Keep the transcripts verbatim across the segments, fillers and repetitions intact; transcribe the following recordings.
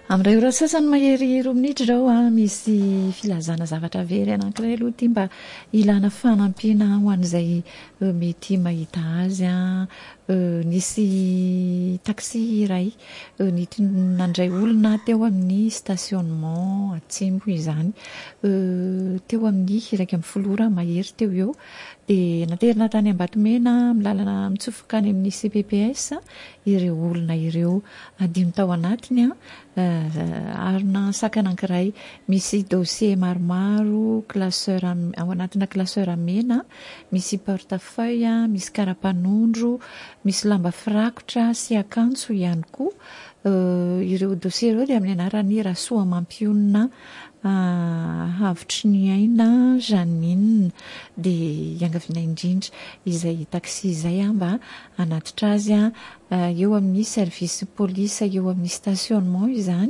Amin'ireo ora sasany mahery roa minitra izao a misy filazana zavatra very anankiray aloha ity mba ilana fanampiana ho an'izay mety mahita azy a. Nisy taxi iray nity nandray olona teo amin'ny stationnement Atsimbo izany, teo amin'ny iraika amby folo ora mahery teo eo, dia naterina tany Ambatomena milalana mitsofoka any amin'ny C P P S ireo olona ireo, adimy tao anatiny a, arina saka anankiray misy dossier maromaro classeur ao anatina classeur mena, misy portefeuille, misy karapanondro, misy lamba firakotra sy akanjo ihany koa. Ireo dossier ireo dia amin'ny anarany Rasoamampiona Havitry ny Aina Janine, dia iangaviana indrindra izay taxi izay mba hanatitra azy eo amin'ny service police eo amin'ny stationnement izany,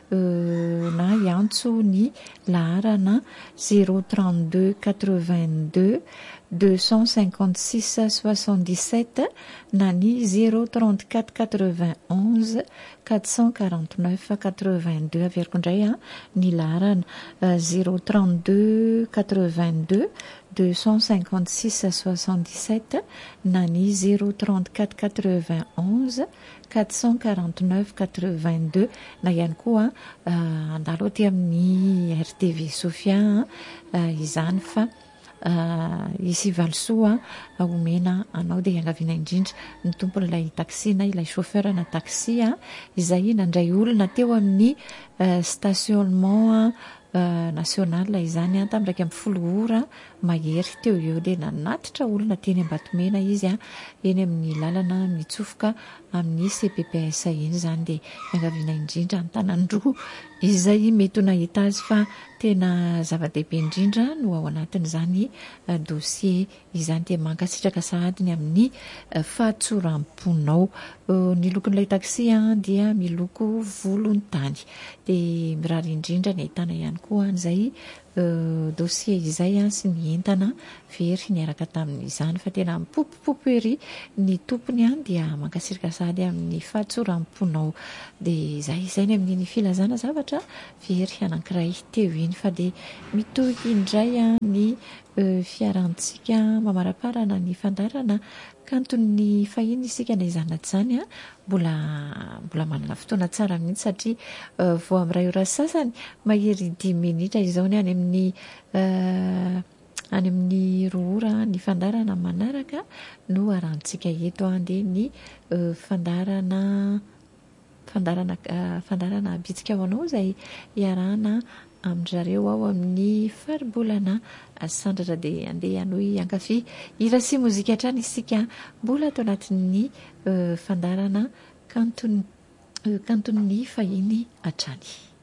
na iantso ny laharana zéro trente-deux quatre-vingt-deux deux cent cinquante-six soixante-dix-sept na ny zéro trente-quatre quatre-vingt-onze quatre cent quarante-neuf quatre-vingt-deux. Averiko indray ny laharana zéro trente-deux quatre-vingt-deux deux cent cinquante-six soixante-dix-sept na ny zéro trente-quatre quatre-vingt-onze quatre cent quarante-neuf quatre-vingt-deux, na ihany koa andalo aty amin'ny R T V Sofia izany fa isy Valosoa omena anao dia iangaviana indrindra ny tompon'ilay taxi na ilay chauffeur na taxi izay nandray olona teo amin'ny stationnement national izany tamin'ny iraika amby folo ora mahery teo eo, dia nanatitra olona teny Ambatomena izy eny amin'ny lalana mitsofoka amin'ny C P P S iny izany, dia iangaviana indrindra ny tanandroa izay mety ho nahita azy fa tena zava-dehibe indrindra no ao anatin'izany dossier izany, dia mankasitraka sahadiny amin'ny fahatsoram-ponao. Ny lokon'ilay taxi dia miloko volontany, dia mirary indrindra ny ahitana ihany koa an'izay dossier izay sy ny entana very niaraka tamin'izany, fa tena mipopopopo ery ny tompony dia mankasitraka sahady amin'ny fahatsoram-ponao. Dia izay izay ny amin'ny filazana zavatra very anankiray teo iny, fa dia mitohy indray ny fiarantsika mamaraparana ny fandarana kanton'ny fahiny isika na izany zany mbola mbola manana fotoana tsara mihitsy, satria vao amin'ny iray ora sasany mahery dimy minitra izao ny any amin'ny any amin'ny roa ora ny fandarana manaraka no arantsika eto, dia ny fandarana fandarana fandarana bitsika ho anao izay iarahana amin'izareo ao amin'ny faribolana sandratra, dia andeha anohy ankafy hira sy mozika hatrany isika mbola atao anatin'ny fandarana kanton kanton'ny fahiny hatrany.